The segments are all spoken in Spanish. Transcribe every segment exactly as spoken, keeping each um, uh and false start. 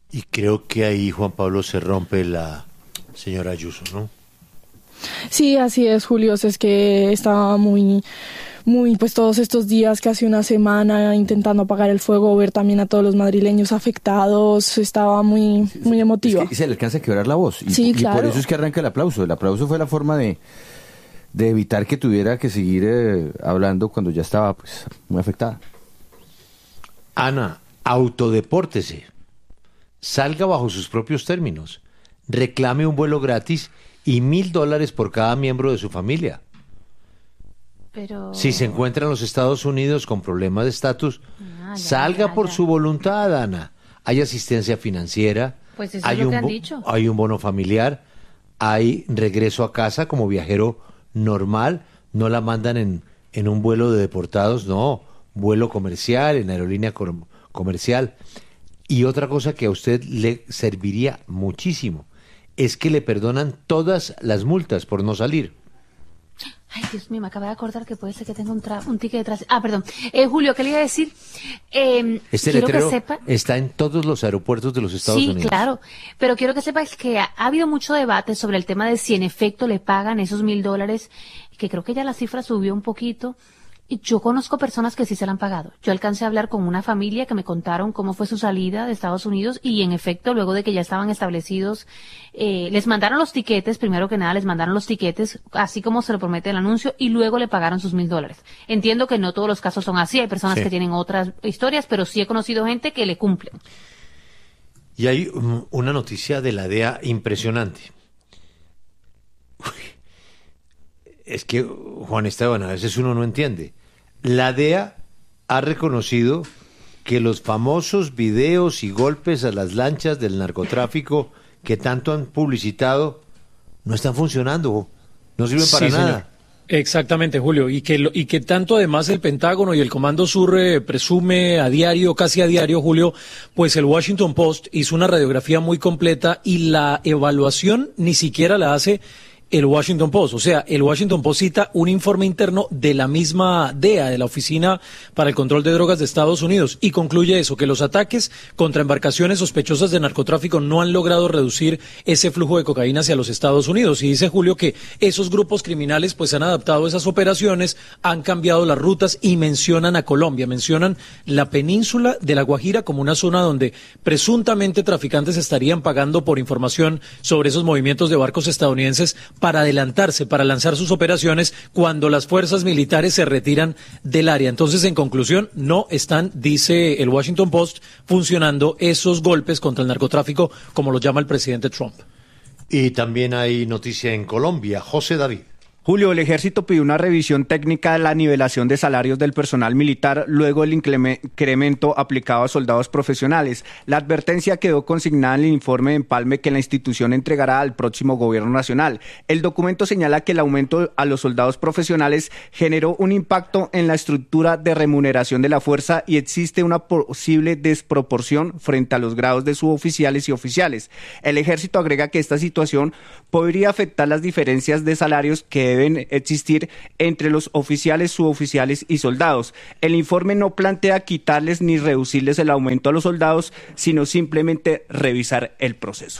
Y creo que ahí, Juan Pablo, se rompe la señora Ayuso, ¿no? Sí, así es, Julio. Es que estaba muy, muy, pues todos estos días, casi una semana, intentando apagar el fuego, ver también a todos los madrileños afectados. Estaba muy, muy emotiva. Es que se le alcanza a quebrar la voz. Y, sí, y claro. por eso es que arranca el aplauso. El aplauso fue la forma de, de evitar que tuviera que seguir eh, hablando cuando ya estaba pues muy afectada. Ana, autodepórtese. Salga bajo sus propios términos. Reclame un vuelo gratis y mil dólares por cada miembro de su familia. Pero... Si se encuentra en los Estados Unidos con problemas de estatus, ah, ya, salga ya, por ya. su voluntad, Ana. Hay asistencia financiera, Pues eso hay, es lo un, que han bo- dicho. hay un bono familiar, hay regreso a casa como viajero normal, no la mandan en, en un vuelo de deportados, no, vuelo comercial, en aerolínea com- comercial. Y otra cosa que a usted le serviría muchísimo es que le perdonan todas las multas por no salir. Ay, Dios mío, me acabo de acordar que puede ser que tenga un, tra- un ticket de tránsito. Ah, perdón. Eh, Julio, ¿qué le iba a decir? Eh, Este quiero letrero que sepa... está en todos los aeropuertos de los Estados Sí, Unidos. claro, pero quiero que sepas que ha, ha habido mucho debate sobre el tema de si en efecto le pagan esos mil dólares, que creo que ya la cifra subió un poquito. Y yo conozco personas que sí se la han pagado. Yo alcancé a hablar con una familia que me contaron cómo fue su salida de Estados Unidos y en efecto, luego de que ya estaban establecidos, eh, les mandaron los tiquetes, primero que nada les mandaron los tiquetes, así como se lo promete el anuncio, y luego le pagaron sus mil dólares. Entiendo que no todos los casos son así, hay personas Sí. que tienen otras historias, pero sí he conocido gente que le cumplen. Y hay um, una noticia de la D E A impresionante. Uy, es que, Juan Esteban, a veces uno no entiende. La D E A ha reconocido que los famosos videos y golpes a las lanchas del narcotráfico que tanto han publicitado no están funcionando, no sirven para Sí, nada. señor. Exactamente, Julio, y que, lo- y que tanto además el Pentágono y el Comando Sur eh, presume a diario, casi a diario, Julio, pues el Washington Post hizo una radiografía muy completa y la evaluación ni siquiera la hace el Washington Post. O sea, el Washington Post cita un informe interno de la misma D E A, de la Oficina para el Control de Drogas de Estados Unidos, y concluye eso, que los ataques contra embarcaciones sospechosas de narcotráfico no han logrado reducir ese flujo de cocaína hacia los Estados Unidos. Y dice Julio que esos grupos criminales pues han adaptado esas operaciones, han cambiado las rutas y mencionan a Colombia, mencionan la península de La Guajira como una zona donde presuntamente traficantes estarían pagando por información sobre esos movimientos de barcos estadounidenses para adelantarse, para lanzar sus operaciones cuando las fuerzas militares se retiran del área. Entonces, en conclusión, no están, dice el Washington Post, funcionando esos golpes contra el narcotráfico como lo llama el presidente Trump. Y también hay noticia en Colombia. José David. Julio, el ejército pidió una revisión técnica de la nivelación de salarios del personal militar luego del incremento aplicado a soldados profesionales. La advertencia quedó consignada en el informe de empalme que la institución entregará al próximo gobierno nacional. El documento señala que el aumento a los soldados profesionales generó un impacto en la estructura de remuneración de la fuerza y existe una posible desproporción frente a los grados de suboficiales y oficiales. El ejército agrega que esta situación podría afectar las diferencias de salarios que deben existir entre los oficiales, suboficiales y soldados. El informe no plantea quitarles ni reducirles el aumento a los soldados, sino simplemente revisar el proceso.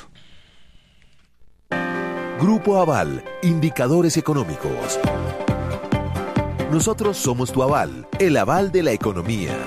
Grupo Aval, indicadores económicos. Nosotros somos tu aval, el aval de la economía.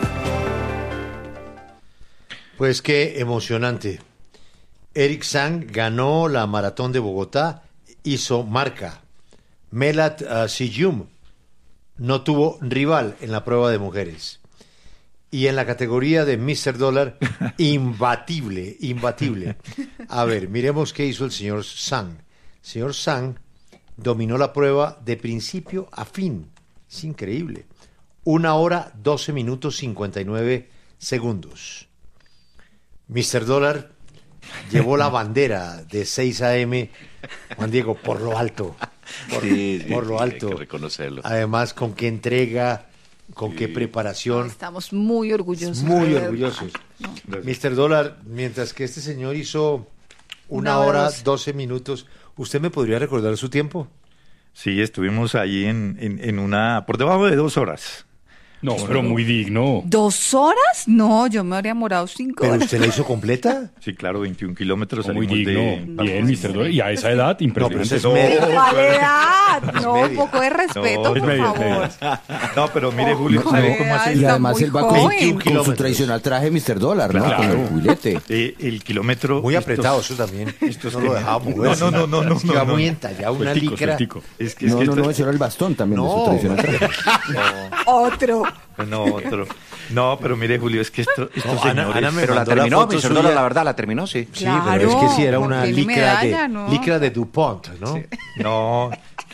Pues qué emocionante. Eric Sang ganó la maratón de Bogotá, hizo marca. Melat uh, Siyum no tuvo rival en la prueba de mujeres. Y en la categoría de míster Dólar, imbatible, imbatible. A ver, miremos qué hizo el señor Sang. El señor Sang dominó la prueba de principio a fin. Es increíble. Una hora, doce minutos, cincuenta y nueve segundos. míster Dólar llevó la bandera de seis a eme, Juan Diego, por lo alto. Por, sí, sí, por lo sí, alto. hay que reconocerlo. Además, con qué entrega, con sí. qué preparación. Estamos muy orgullosos. Muy orgullosos. No. míster Dólar, mientras que este señor hizo una, una hora, dos. doce minutos, ¿usted me podría recordar su tiempo? Sí, estuvimos allí en, en, en una, por debajo de dos horas. No, pero muy digno. ¿Dos horas? No, yo me habría demorado cinco ¿Pero horas. usted la hizo completa? Sí, claro, veintiún kilómetros. Muy salimos digno. de- Bien, mister Dólar. Y a esa edad, impresionante. No, pero eso es media. ¿Cuál edad? No, un media. poco de respeto, No, por es media, es favor. media. No, pero mire, Julio, Oh, ¿sabe cómo vea, hace? Y está además muy él va con, joven. con su kilómetros. tradicional traje mister Dólar, ¿no? Claro. Con el cubilete. Eh, el kilómetro... Muy esto- apretado eso también. esto es no que- lo dejaba No, moverse. no, no, no, no, Es que va no, muy no. entallado, una Sueltico, licra. sueltico. Es que, es No, que no, esto- no, ese era el bastón también de No. su tradicional traje. Otro. No, otro. No, pero mire, Julio, es que esto, estos No, Ana- señores... Ana me Pero la mandó la terminó, foto mister suya. Dólar, la verdad, la terminó, sí. Sí, Claro, pero es que sí era una porque tiene licra medalla, de ¿no? licra de DuPont, ¿no? No,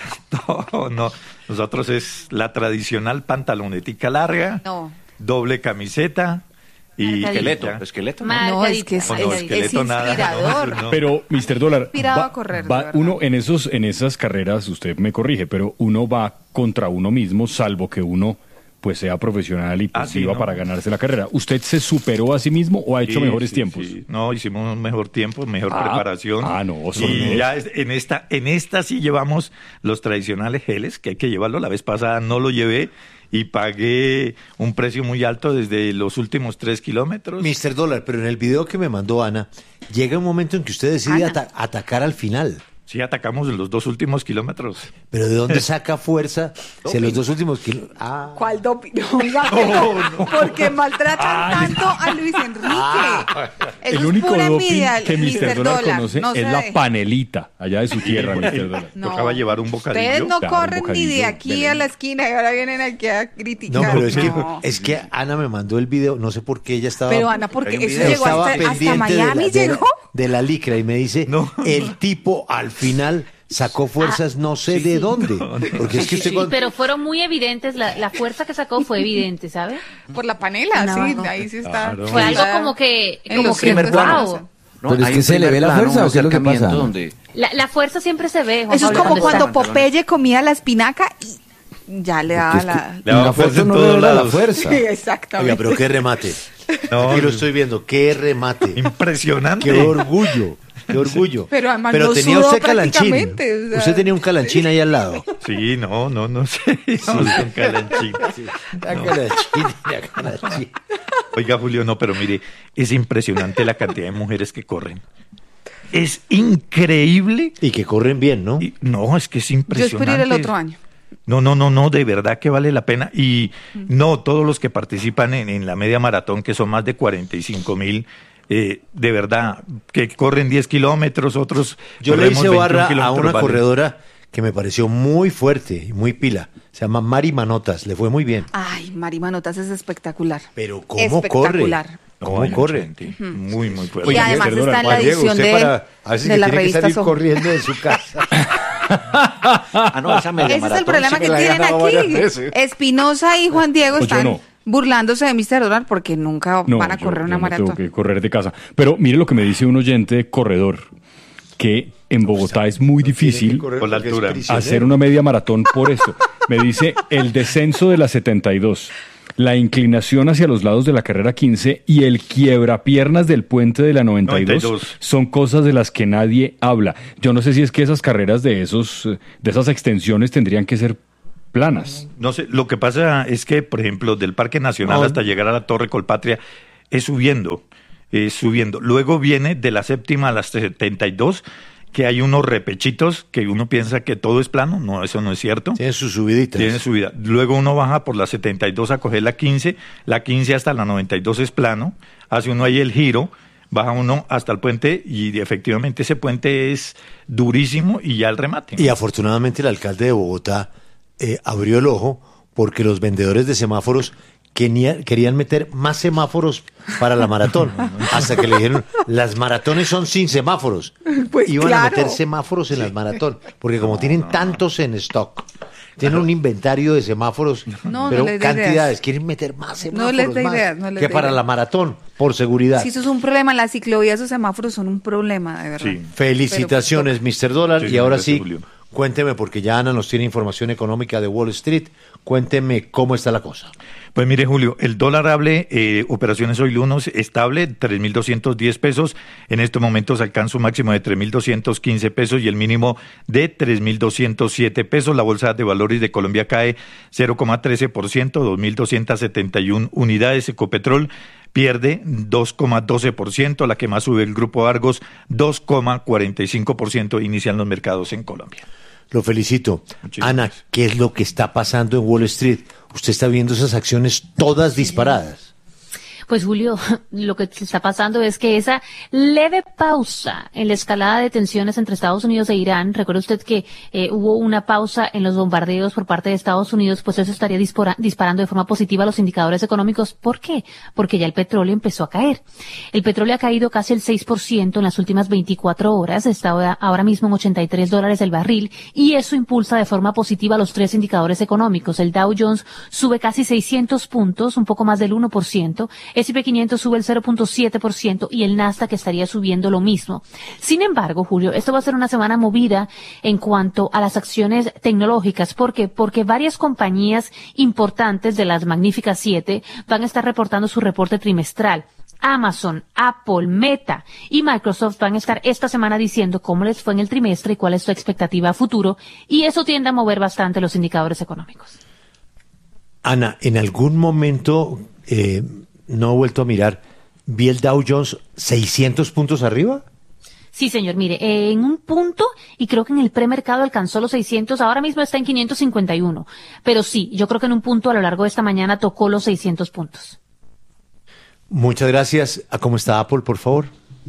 no, no. Nosotros es la tradicional pantalonetica larga, No. doble camiseta y... Esqueleto, ya. esqueleto. No, es que es, No, no, es- esqueleto es nada, inspirador. no, no. Pero, mister Dólar, Inspirado va- a correr, de va verdad. uno en esos, en esas carreras, usted me corrige, pero uno va contra uno mismo, salvo que uno pues sea profesional y pues Ah, sí, viva no. para ganarse la carrera. ¿Usted se superó a sí mismo o ha hecho Sí, mejores sí, tiempos? sí. No, hicimos un mejor tiempo, mejor Ah, preparación. ah, no, eso y no es. ya es- en esta, en esta sí llevamos los tradicionales geles, que hay que llevarlo. La vez pasada no lo llevé y pagué un precio muy alto desde los últimos tres kilómetros. mister Dólar, pero en el video que me mandó Ana, llega un momento en que usted decide Ana. ata- atacar al final. Sí, atacamos en los dos últimos kilómetros. Pero ¿de dónde saca fuerza si en los dos últimos kilómetros... Ah, ¿Cuál doping? No, oiga, que no, porque maltratan tanto a Luis Enrique. Eso El es único pura doping envidia, que mister Dólar conoce no es se la deje. panelita allá de su tierra, mister Dólar. No. Tocaba llevar un bocadillo. Ustedes no Claro, un corren ni de bocadillo aquí de a leña. la esquina y ahora vienen aquí a criticar. no, pero es que, No. es que Ana me mandó el video, no sé por qué ella estaba... Pero Ana, porque Hay un eso video. llegó estaba hasta, hasta pendiente de la- Miami, de, la, llegó. de la licra y me dice, No. el tipo al final sacó fuerzas no sé de dónde. Porque es que usted... Sí, cuando- pero fueron muy evidentes, la, la fuerza que sacó fue evidente, ¿sabe? Por la panela, No. sí, ahí sí está. Claro. Fue algo está como que, en como los que, primer planos. wow. No, Pero es hay que un se le primer ve la plano, fuerza, un ¿o qué es lo que acercamiento pasa? donde- La, la fuerza siempre se ve, Juan Eso es Pablo, como cuando está. Popeye comía la espinaca y ya le daba Es que la... Le daba la fuerza foto en no todos revela la lados. fuerza. Sí, exactamente. Oiga, pero qué remate. No, Aquí lo estoy viendo, qué remate. Impresionante. Qué orgullo, qué orgullo. Pero además no tenía sudó usted calanchín. prácticamente, o sea, Usted tenía un calanchín ahí al lado. Sí, no, no, no sé. No, con calanchín. La calanchín, la calanchín. Oiga, Julio, no, pero mire, es impresionante la cantidad de mujeres que corren. Es increíble. Y que corren bien, ¿no? Y- no, es que es Yo impresionante. espero ir el otro año. No, no, no, no, de verdad que vale la pena. Y no, todos los que participan en, en la media maratón, que son más de cuarenta y cinco mil, eh, de verdad, que corren diez kilómetros, otros... Yo le corremos hice veintiún barra a kilómetros, una vale. corredora que me pareció muy fuerte y muy pila. Se llama Mari Manotas, le fue muy bien. Ay, Mari Manotas es espectacular. Pero ¿cómo corre? Espectacular. No, ¿Cómo hay mucha corre? gente, muy, muy fuerte. Y además mister está en la Juan Diego, edición usted de, para- a veces de que la tiene que revista salir Soho. corriendo de su casa. Ah, no, esa media Ese es el maratón problema sí que la he tienen ganado varias aquí. veces. Espinosa y Juan Diego Pues yo están no. burlándose de mister Dólar porque nunca No, van a yo- correr yo una no maratón. tengo que correr de casa. Pero mire lo que me dice un oyente corredor, que en Bogotá es muy difícil Por la altura. hacer una media maratón por esto. Me dice el descenso de la setenta y dos, la inclinación hacia los lados de la carrera quince y el quiebrapiernas del puente de la noventa y dos, noventa y dos. son cosas de las que nadie habla. Yo no sé si es que esas carreras de esos eh, de esas extensiones tendrían que ser planas. No sé, lo que pasa es que, por ejemplo, del Parque Nacional No. hasta llegar a la Torre Colpatria es subiendo, es subiendo. Luego viene de la séptima a las setenta y dos, que hay unos repechitos que uno piensa que todo es plano. No, eso no es cierto. Tiene sus subiditas. Tiene subida. Luego uno baja por la setenta y dos a coger la quince, la quince hasta la noventa y dos es plano, hace uno ahí el giro, baja uno hasta el puente y efectivamente ese puente es durísimo y ya el remate. Y afortunadamente el alcalde de Bogotá eh, abrió el ojo porque los vendedores de semáforos quería- querían meter más semáforos para la maratón. Hasta que le dijeron, las maratones son sin semáforos. Pues Iban a claro. meter semáforos en las maratón. Porque como tienen tantos en stock, tienen un inventario de semáforos, No, no pero les dé cantidades. ideas. Quieren meter más No semáforos les dé más ideas, no les que dé para ideas. la maratón, por seguridad. Si eso es un problema, las ciclovías o semáforos son un problema, de verdad. Sí. Felicitaciones, mister Dólar. Sí, y ahora gracias, sí, Julio. cuénteme, porque ya Ana nos tiene información económica de Wall Street. Cuénteme cómo está la cosa. Pues mire, Julio, el dólar hable, eh, operaciones hoy lunes, estable, tres mil doscientos diez pesos. En estos momentos alcanza un máximo de tres mil doscientos quince pesos y el mínimo de tres mil doscientos siete pesos. La Bolsa de Valores de Colombia cae cero coma trece por ciento, dos mil doscientas setenta y una unidades. Ecopetrol pierde dos coma doce por ciento, la que más sube el Grupo Argos, dos coma cuarenta y cinco por ciento inician los mercados en Colombia. Lo felicito. Muchísimas Ana, gracias. ¿qué es lo que está pasando en Wall Street? Usted está viendo esas acciones todas disparadas. Pues Julio, lo que está pasando es que esa leve pausa en la escalada de tensiones entre Estados Unidos e Irán, recuerda usted que eh, hubo una pausa en los bombardeos por parte de Estados Unidos, pues eso estaría dispara, disparando de forma positiva los indicadores económicos. ¿Por qué? Porque ya el petróleo empezó a caer. El petróleo ha caído casi el seis por ciento en las últimas veinticuatro horas, está ahora mismo en ochenta y tres dólares el barril, y eso impulsa de forma positiva los tres indicadores económicos. El Dow Jones sube casi seiscientos puntos, un poco más del uno por ciento, ese y pe quinientos sube el cero punto siete por ciento y el Nasdaq estaría subiendo lo mismo. Sin embargo, Julio, esto va a ser una semana movida en cuanto a las acciones tecnológicas. ¿Por qué? Porque varias compañías importantes de las magníficas siete van a estar reportando su reporte trimestral. Amazon, Apple, Meta y Microsoft van a estar esta semana diciendo cómo les fue en el trimestre y cuál es su expectativa a futuro, y eso tiende a mover bastante los indicadores económicos. Ana, en algún momento, eh, no he vuelto a mirar, ¿vi el Dow Jones seiscientos puntos arriba? Sí, señor, mire, eh, en un punto, y creo que en el premercado alcanzó los seiscientos, ahora mismo está en quinientos cincuenta y uno, pero sí, yo creo que en un punto a lo largo de esta mañana tocó los seiscientos puntos. Muchas gracias. ¿A cómo está Apple, por favor?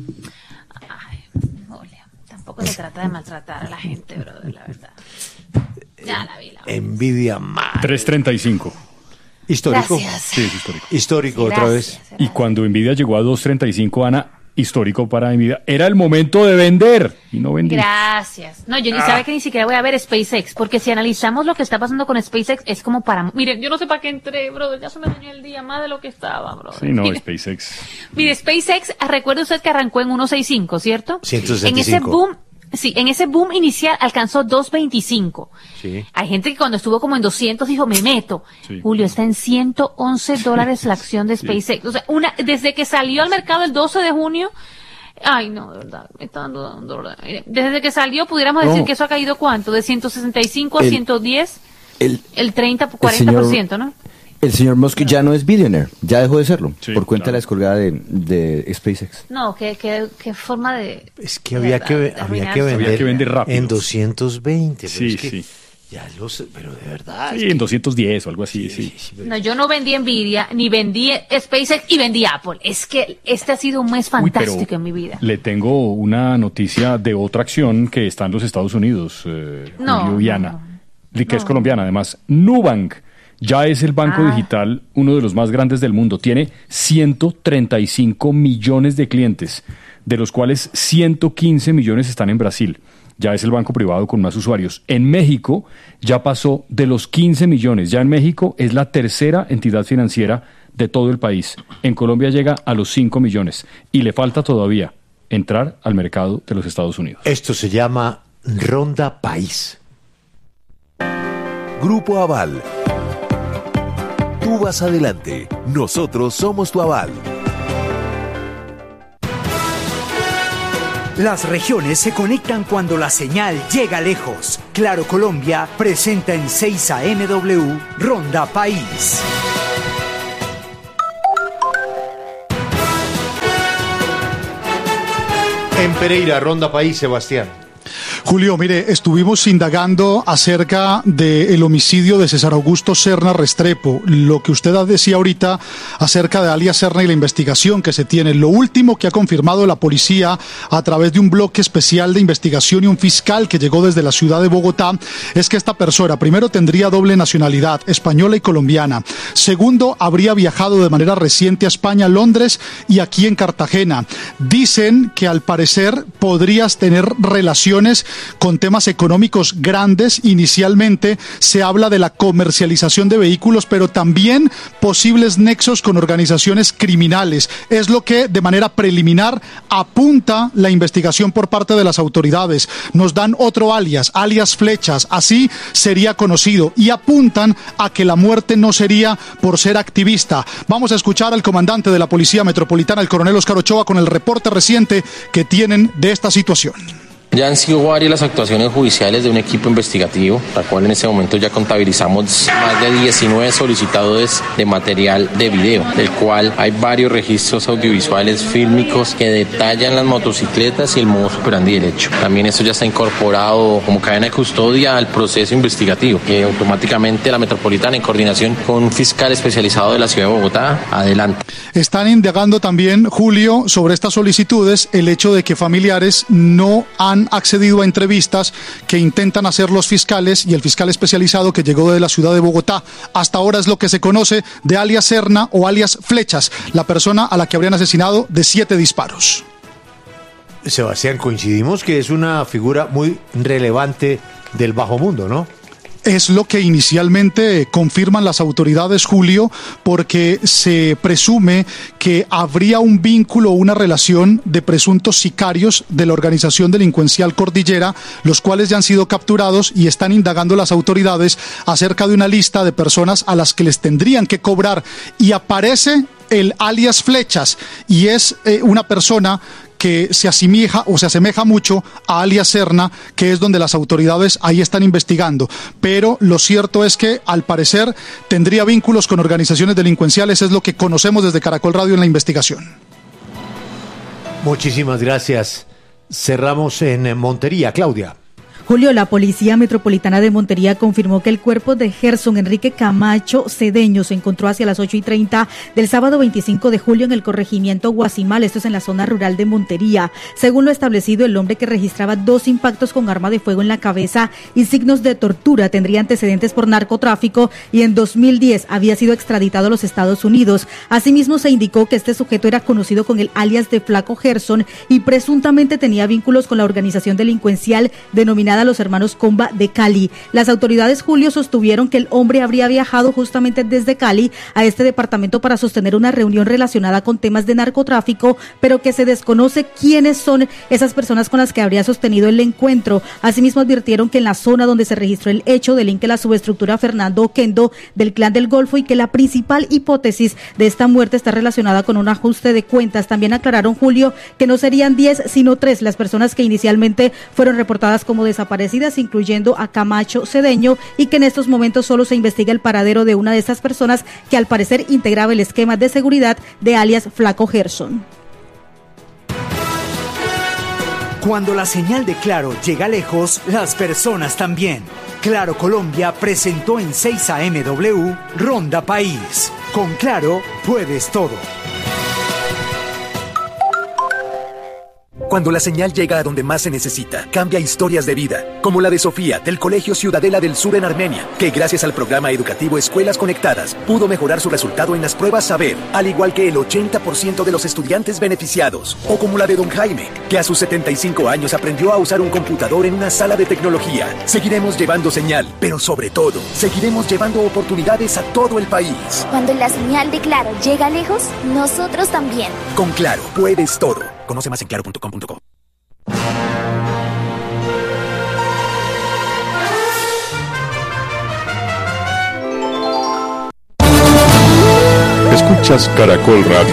Ay, Julia, tampoco se trata de maltratar a la gente, brother, la verdad. Ya la vi, la vi. Envidia más. tres treinta y cinco. ¿Histórico? Gracias. Sí, es histórico. Histórico, Sí, otra gracias, vez. Y cuando Nvidia llegó a dos treinta y cinco, Ana, histórico para Nvidia, era el momento de vender y no vendí. Gracias. No, yo ni Ah. sabe que ni siquiera voy a ver SpaceX, porque si analizamos lo que está pasando con SpaceX, es como para... Miren, yo no sé para qué entré, brother, ya se me dañó el día más de lo que estaba, brother. Sí, no, Mire, SpaceX. mire, SpaceX, recuerde usted que arrancó en ciento sesenta y cinco, ¿cierto? ciento sesenta y En ese cinco. boom, sí, en ese boom inicial alcanzó doscientos veinticinco. Sí. Hay gente que cuando estuvo como en doscientos dijo, me meto. Sí. Julio, está en ciento once dólares la acción de Sí. SpaceX. O sea, una, desde que salió al mercado el doce de junio, ay, no, de verdad, me está dando un dolor. Mire, desde que salió, pudiéramos No. decir que eso ha caído ¿cuánto? De ciento sesenta y cinco a El- ciento diez, El, el treinta, cuarenta por ciento, ¿no? el señor Musk ya no es billionaire, ya dejó de serlo, Sí, por cuenta claro. de la descolgada de, de SpaceX. No, qué, qué, qué forma de... Es que había de que, verdad, de había que arruinarse. vender, Había que vender rápido. en doscientos veinte. Pero Sí, es que sí. Ya los, pero de verdad. Sí, es que- en doscientos diez o algo así, sí. No, yo no vendí Nvidia, ni vendí SpaceX y vendí Apple. Es que este ha sido un mes Uy, pero fantástico en mi vida. Le tengo una noticia de otra acción que está en los Estados Unidos, eh, No, Julio y no, Ana, no. y que es No. colombiana además. Nubank ya es el banco Ah. digital, uno de los más grandes del mundo. Tiene ciento treinta y cinco millones de clientes, de los cuales ciento quince millones están en Brasil. Ya es el banco privado con más usuarios. En México ya pasó de los quince millones. Ya en México es la tercera entidad financiera de todo el país. En Colombia llega a los cinco millones. Y le falta todavía entrar al mercado de los Estados Unidos. Esto se llama Ronda País. Grupo Aval. Tú vas adelante. Nosotros somos tu aval. Las regiones se conectan cuando la señal llega lejos. Claro Colombia presenta en seis A M W Ronda País. En Pereira, Ronda País, Sebastián. Julio, mire, estuvimos indagando acerca del homicidio de César Augusto Serna Restrepo, lo que usted decía ahorita acerca de alias Serna y la investigación que se tiene. Lo último que ha confirmado la policía a través de un bloque especial de investigación y un fiscal que llegó desde la ciudad de Bogotá es que esta persona, primero, tendría doble nacionalidad, española y colombiana. Segundo, habría viajado de manera reciente a España, Londres y aquí en Cartagena. Dicen que al parecer podrías tener relaciones con temas económicos grandes. Inicialmente se habla de la comercialización de vehículos, pero también posibles nexos con organizaciones criminales. Es lo que de manera preliminar apunta la investigación por parte de las autoridades. Nos dan otro alias, alias Flechas, así sería conocido, y apuntan a que la muerte no sería por ser activista. Vamos a escuchar al comandante de la Policía Metropolitana, el coronel Oscar Ochoa, con el reporte reciente que tienen de esta situación. Ya han sido varias las actuaciones judiciales de un equipo investigativo, la cual en este momento ya contabilizamos más de diecinueve solicitados de material de video, del cual hay varios registros audiovisuales fílmicos que detallan las motocicletas y el modus operandi del hecho. También esto ya está incorporado como cadena de custodia al proceso investigativo, que automáticamente la Metropolitana, en coordinación con un fiscal especializado de la ciudad de Bogotá, adelanta. Están indagando también, Julio, sobre estas solicitudes, el hecho de que familiares no han accedido a entrevistas que intentan hacer los fiscales y el fiscal especializado que llegó de la ciudad de Bogotá. Hasta ahora es lo que se conoce de alias Serna o alias Flechas, la persona a la que habrían asesinado de siete disparos. Sebastián, coincidimos que es una figura muy relevante del bajo mundo, ¿no? Es lo que inicialmente confirman las autoridades, Julio, porque se presume que habría un vínculo o una relación de presuntos sicarios de la organización delincuencial Cordillera, los cuales ya han sido capturados y están indagando las autoridades acerca de una lista de personas a las que les tendrían que cobrar. Y aparece el alias Flechas, y es eh, una persona que se asemeja o se asemeja mucho a alias Serna, que es donde las autoridades ahí están investigando. Pero lo cierto es que, al parecer, tendría vínculos con organizaciones delincuenciales, es lo que conocemos desde Caracol Radio en la investigación. Muchísimas gracias. Cerramos en Montería. Claudia. Julio, la Policía Metropolitana de Montería confirmó que el cuerpo de Gerson Enrique Camacho Cedeño se encontró hacia las ocho y treinta del sábado veinticinco de julio en el corregimiento Guasimal, esto es en la zona rural de Montería. Según lo establecido, el hombre, que registraba dos impactos con arma de fuego en la cabeza y signos de tortura, tendría antecedentes por narcotráfico y en dos mil diez había sido extraditado a los Estados Unidos. Asimismo, se indicó que este sujeto era conocido con el alias de Flaco Gerson y presuntamente tenía vínculos con la organización delincuencial denominada a los hermanos Comba de Cali. Las autoridades, Julio, sostuvieron que el hombre habría viajado justamente desde Cali a este departamento para sostener una reunión relacionada con temas de narcotráfico, pero que se desconoce quiénes son esas personas con las que habría sostenido el encuentro. Asimismo, advirtieron que en la zona donde se registró el hecho delinque la subestructura Fernando Oquendo del Clan del Golfo y que la principal hipótesis de esta muerte está relacionada con un ajuste de cuentas. También aclararon, Julio, que no serían diez sino tres las personas que inicialmente fueron reportadas como desaparecidas, incluyendo a Camacho Cedeño, y que en estos momentos solo se investiga el paradero de una de estas personas que al parecer integraba el esquema de seguridad de alias Flaco Gerson. Cuando la señal de Claro llega lejos, las personas también. Claro Colombia presentó en seis A M W Ronda País. Con Claro puedes todo. Cuando la señal llega a donde más se necesita, cambia historias de vida, como la de Sofía, del Colegio Ciudadela del Sur en Armenia, que gracias al programa educativo Escuelas Conectadas, pudo mejorar su resultado en las pruebas Saber, al igual que el ochenta por ciento de los estudiantes beneficiados. O como la de don Jaime, que a sus setenta y cinco años aprendió a usar un computador en una sala de tecnología. Seguiremos llevando señal, pero sobre todo, seguiremos llevando oportunidades a todo el país. Cuando la señal de Claro llega lejos, nosotros también. Con Claro, puedes todo. Conoce más en claro punto com punto co. Escuchas Caracol Radio.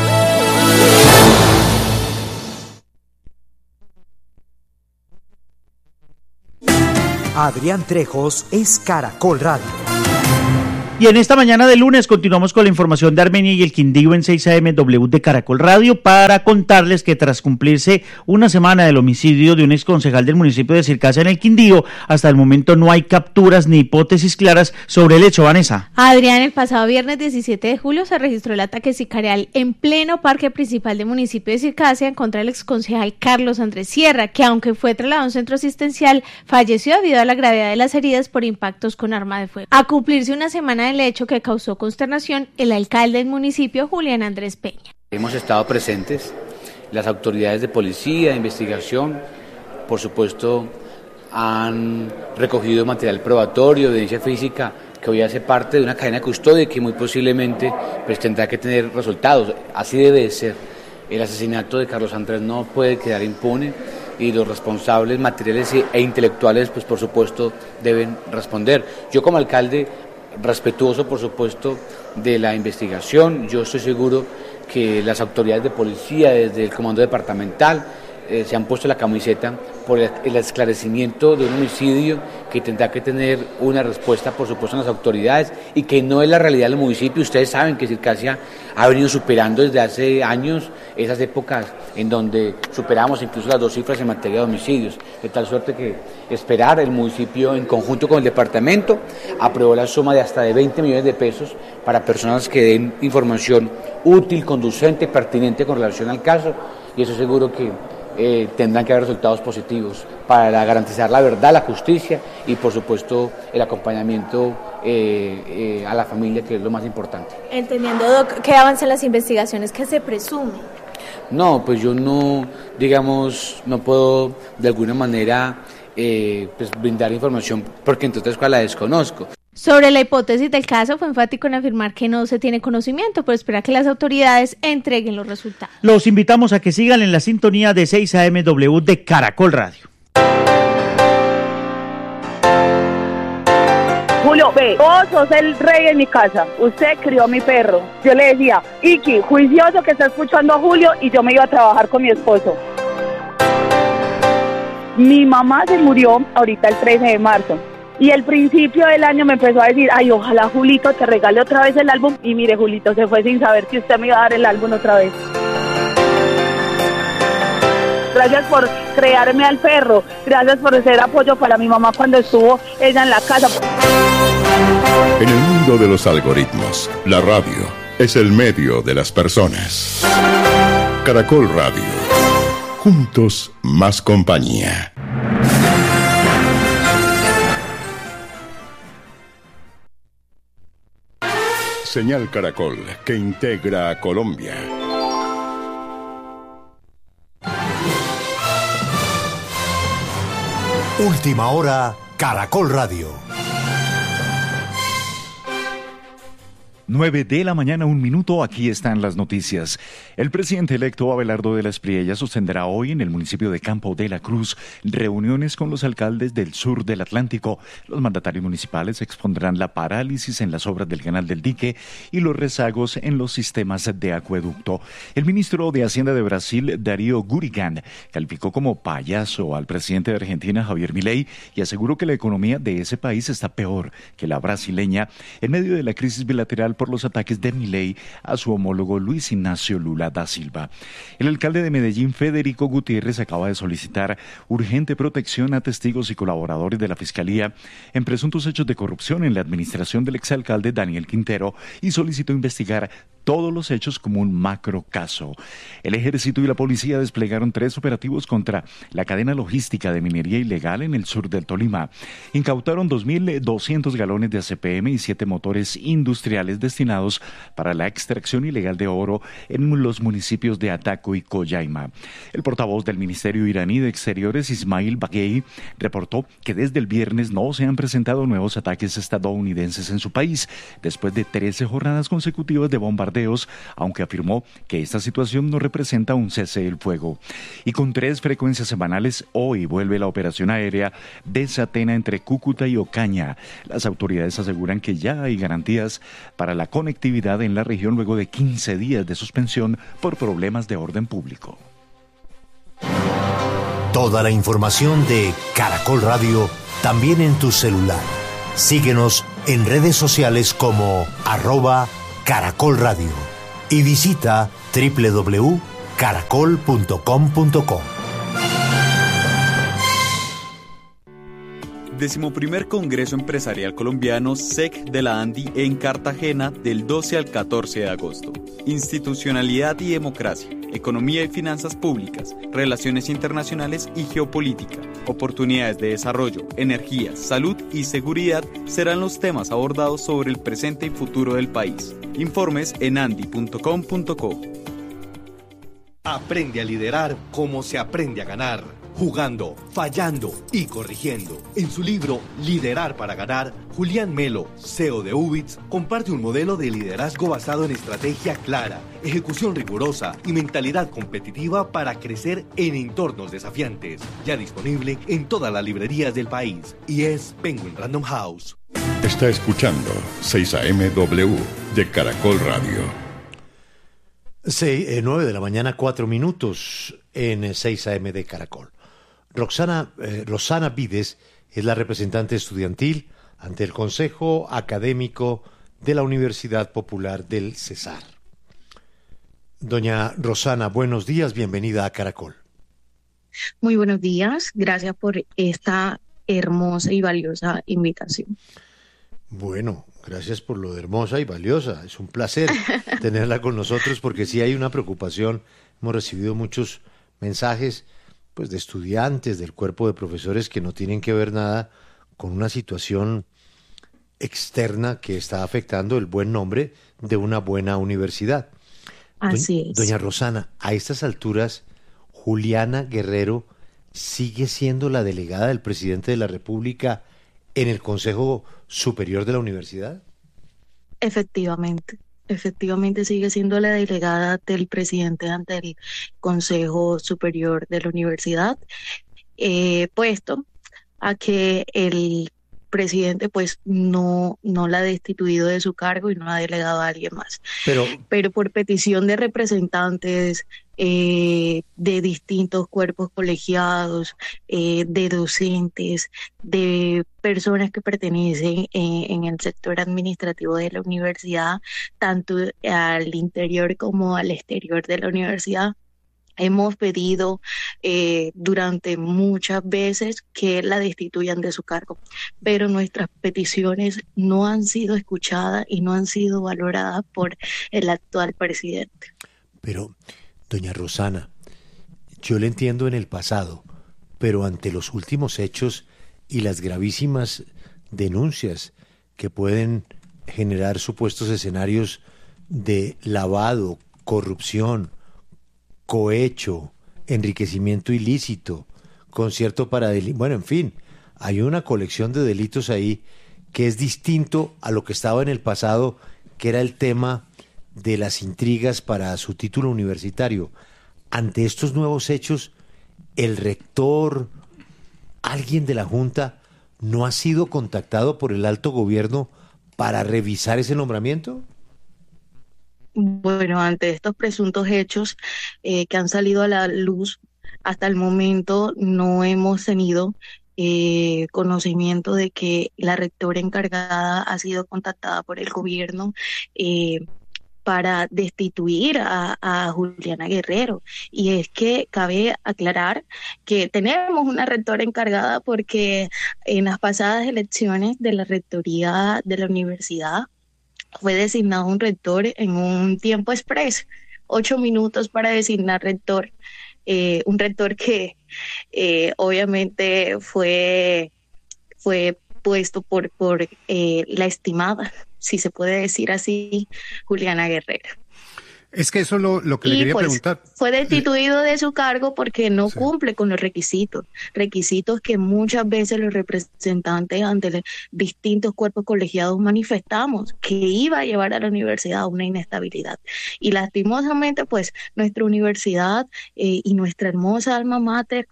Adrián Trejos es Caracol Radio. Y en esta mañana de lunes continuamos con la información de Armenia y el Quindío en seis A M W de Caracol Radio para contarles que tras cumplirse una semana del homicidio de un exconcejal del municipio de Circasa en el Quindío, hasta el momento no hay capturas ni hipótesis claras sobre el hecho. Vanessa. Adrián, el pasado viernes diecisiete de julio se registró el ataque sicarial en pleno parque principal del municipio de Circasia en contra del exconcejal Carlos Andrés Sierra, que aunque fue trasladado a un centro asistencial, falleció debido a la gravedad de las heridas por impactos con arma de fuego. A cumplirse una semana del hecho que causó consternación, el alcalde del municipio, Julián Andrés Peña. Hemos estado presentes, las autoridades de policía, de investigación, por supuesto han recogido material probatorio, evidencia física, que hoy hace parte de una cadena de custodia y que muy posiblemente pues, tendrá que tener resultados. Así debe de ser. El asesinato de Carlos Andrés no puede quedar impune y los responsables materiales e intelectuales, pues por supuesto, deben responder. Yo como alcalde, respetuoso por supuesto de la investigación, yo estoy seguro que las autoridades de policía, desde el comando departamental, Eh, se han puesto la camiseta por el, el esclarecimiento de un homicidio que tendrá que tener una respuesta, por supuesto, en las autoridades y que no es la realidad del municipio. Ustedes saben que Circasia ha venido superando desde hace años esas épocas en donde superamos incluso las dos cifras en materia de homicidios, de tal suerte que esperar el municipio en conjunto con el departamento aprobó la suma de hasta de veinte millones de pesos para personas que den información útil, conducente, pertinente con relación al caso, y eso seguro que Eh, tendrán que haber resultados positivos para garantizar la verdad, la justicia y por supuesto el acompañamiento eh, eh, a la familia, que es lo más importante. Entendiendo, Doc, ¿qué avanzan las investigaciones que se presumen? No, pues yo no, digamos, no puedo de alguna manera eh, pues brindar información porque entre otras cosas la desconozco. Sobre la hipótesis del caso, fue enfático en afirmar que no se tiene conocimiento, pero espera que las autoridades entreguen los resultados. Los invitamos a que sigan en la sintonía de seis A M W de Caracol Radio. Julio, ve, vos sos el rey en mi casa, usted crió a mi perro. Yo le decía, Iki, juicioso que está escuchando a Julio, y yo me iba a trabajar con mi esposo. Mi mamá se murió ahorita el trece de marzo. Y el principio del año me empezó a decir, ay, ojalá Julito te regale otra vez el álbum. Y mire, Julito se fue sin saber que usted me iba a dar el álbum otra vez. Gracias por crearme al perro. Gracias por ser apoyo para mi mamá cuando estuvo ella en la casa. En el mundo de los algoritmos, la radio es el medio de las personas. Caracol Radio. Juntos, más compañía. Señal Caracol, que integra a Colombia. Última hora, Caracol Radio. nueve de la mañana, un minuto, aquí están las noticias. El presidente electo Abelardo de la Espriella sostendrá hoy en el municipio de Campo de la Cruz reuniones con los alcaldes del sur del Atlántico. Los mandatarios municipales expondrán la parálisis en las obras del Canal del Dique y los rezagos en los sistemas de acueducto. El ministro de Hacienda de Brasil, Darío Gurigan, calificó como payaso al presidente de Argentina, Javier Milei, y aseguró que la economía de ese país está peor que la brasileña en medio de la crisis bilateral por los ataques de Milei a su homólogo Luis Ignacio Lula da Silva. El alcalde de Medellín, Federico Gutiérrez, acaba de solicitar urgente protección a testigos y colaboradores de la Fiscalía en presuntos hechos de corrupción en la administración del exalcalde Daniel Quintero y solicitó investigar todos los hechos como un macro caso. El ejército y la policía desplegaron tres operativos contra la cadena logística de minería ilegal en el sur del Tolima. Incautaron dos mil doscientos galones de A C P M y siete motores industriales destinados para la extracción ilegal de oro en los municipios de Ataco y Coyaima. El portavoz del Ministerio iraní de Exteriores, Ismail Baghei, reportó que desde el viernes no se han presentado nuevos ataques estadounidenses en su país, después de trece jornadas consecutivas de bombardeos, aunque afirmó que esta situación no representa un cese del fuego. Y con tres frecuencias semanales, hoy vuelve la operación aérea de Satena entre Cúcuta y Ocaña. Las autoridades aseguran que ya hay garantías para la conectividad en la región luego de quince días de suspensión por problemas de orden público. Toda la información de Caracol Radio también en tu celular. Síguenos en redes sociales como arroba Caracol Radio y visita doble u doble u doble u punto caracol punto com punto co. Decimoprimer Congreso Empresarial Colombiano S E C de la ANDI en Cartagena del doce al catorce de agosto. Institucionalidad y democracia, economía y finanzas públicas, relaciones internacionales y geopolítica, oportunidades de desarrollo, energía, salud y seguridad serán los temas abordados sobre el presente y futuro del país. Informes en andi punto com punto co. Aprende a liderar como se aprende a ganar. jugando, fallando y corrigiendo. En su libro Liderar para Ganar, Julián Melo, C E O de Ubits, comparte un modelo de liderazgo basado en estrategia clara, ejecución rigurosa y mentalidad competitiva para crecer en entornos desafiantes. Ya disponible en todas las librerías del país y es Penguin Random House. Está escuchando seis A M W de Caracol Radio. Sí, eh, nueve de la mañana, cuatro minutos en seis A M de Caracol. Roxana, eh, Rosana Vides es la representante estudiantil ante el Consejo Académico de la Universidad Popular del Cesar. Doña Rosana, buenos días, bienvenida a Caracol. Muy buenos días, gracias por esta hermosa y valiosa invitación. Bueno, gracias por lo de hermosa y valiosa. Es un placer tenerla con nosotros porque sí hay una preocupación. Hemos recibido muchos mensajes pues de estudiantes, del cuerpo de profesores que no tienen que ver nada con una situación externa que está afectando el buen nombre de una buena universidad. Así es. Doña Rosana, a estas alturas, Juliana Guerrero sigue siendo la delegada del presidente de la República en el Consejo Superior de la Universidad. Efectivamente, efectivamente sigue siendo la delegada del presidente ante el Consejo Superior de la Universidad, eh, puesto a que el presidente pues no, no la ha destituido de su cargo y no ha delegado a alguien más. Pero, Pero por petición de representantes eh, de distintos cuerpos colegiados, eh, de docentes, de personas que pertenecen eh, en el sector administrativo de la universidad, tanto al interior como al exterior de la universidad, hemos pedido eh, durante muchas veces que la destituyan de su cargo, pero nuestras peticiones no han sido escuchadas y no han sido valoradas por el actual presidente. Pero, doña Rosana, yo le entiendo en el pasado, pero ante los últimos hechos y las gravísimas denuncias que pueden generar supuestos escenarios de lavado, corrupción, cohecho, enriquecimiento ilícito, concierto para delitos, bueno, en fin, hay una colección de delitos ahí que es distinto a lo que estaba en el pasado, que era el tema de las intrigas para su título universitario. Ante estos nuevos hechos, el rector, alguien de la Junta, ¿no ha sido contactado por el alto gobierno para revisar ese nombramiento? Bueno, ante estos presuntos hechos eh, que han salido a la luz, hasta el momento no hemos tenido eh, conocimiento de que la rectora encargada ha sido contactada por el gobierno eh, para destituir a, a Juliana Guerrero. Y es que cabe aclarar que tenemos una rectora encargada porque en las pasadas elecciones de la rectoría de la universidad fue designado un rector en un tiempo expreso, ocho minutos para designar rector, eh, un rector que eh, obviamente fue, fue puesto por, por eh, la estimada, si se puede decir así, Juliana Guerrero. Es que eso es lo, lo que le y quería pues, preguntar. Fue destituido de su cargo porque no sí. cumple con los requisitos, requisitos que muchas veces los representantes ante los distintos cuerpos colegiados manifestamos, que iba a llevar a la universidad a una inestabilidad. Y lastimosamente, pues, nuestra universidad eh, y nuestra hermosa alma mater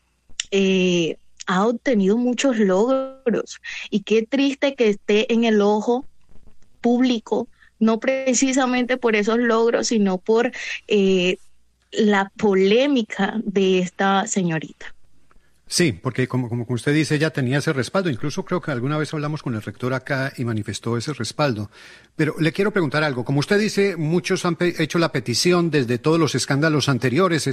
eh, ha obtenido muchos logros. Y qué triste que esté en el ojo público, no precisamente por esos logros, sino por eh, la polémica de esta señorita. Sí, porque como, como usted dice, ella tenía ese respaldo. Incluso creo que alguna vez hablamos con el rector acá y manifestó ese respaldo. Pero le quiero preguntar algo. Como usted dice, muchos han hecho la petición desde todos los escándalos anteriores.